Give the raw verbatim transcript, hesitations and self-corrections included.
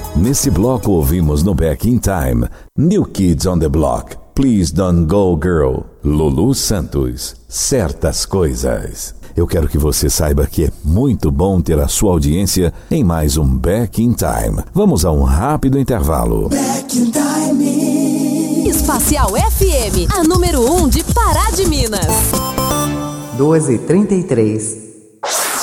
Nesse bloco ouvimos no Back in Time, New Kids on the Block, Please Don't Go Girl, Lulu Santos, Certas Coisas. Eu quero que você saiba que é muito bom ter a sua audiência em mais um Back in Time. Vamos a um rápido intervalo. Back in Time. Espacial F M, a número um de Pará de Minas. doze e trinta e três.